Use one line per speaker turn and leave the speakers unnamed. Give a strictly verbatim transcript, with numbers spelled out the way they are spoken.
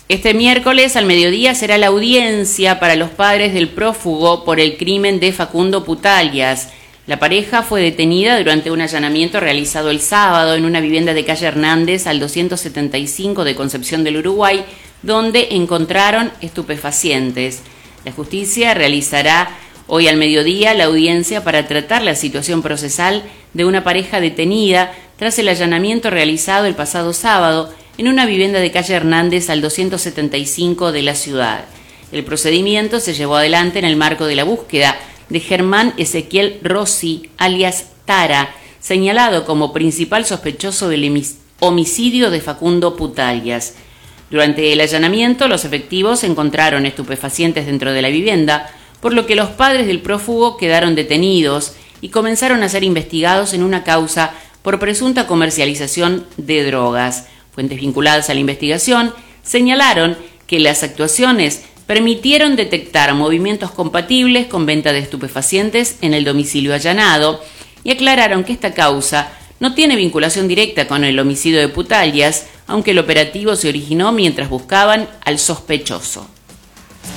Este miércoles al mediodía será la audiencia para los padres del prófugo por el crimen de Facundo Putallas. La pareja fue detenida durante un allanamiento realizado el sábado en una vivienda de calle Hernández al doscientos setenta y cinco de Concepción del Uruguay, donde encontraron estupefacientes. La justicia realizará hoy al mediodía la audiencia para tratar la situación procesal de una pareja detenida tras el allanamiento realizado el pasado sábado en una vivienda de calle Hernández al doscientos setenta y cinco de la ciudad. El procedimiento se llevó adelante en el marco de la búsqueda de Germán Ezequiel Rossi, alias Tara, señalado como principal sospechoso del homicidio de Facundo Putallas. Durante el allanamiento, los efectivos encontraron estupefacientes dentro de la vivienda, por lo que los padres del prófugo quedaron detenidos y comenzaron a ser investigados en una causa por presunta comercialización de drogas. Fuentes vinculadas a la investigación señalaron que las actuaciones permitieron detectar movimientos compatibles con venta de estupefacientes en el domicilio allanado y aclararon que esta causa no tiene vinculación directa con el homicidio de Putallas, aunque el operativo se originó mientras buscaban al sospechoso.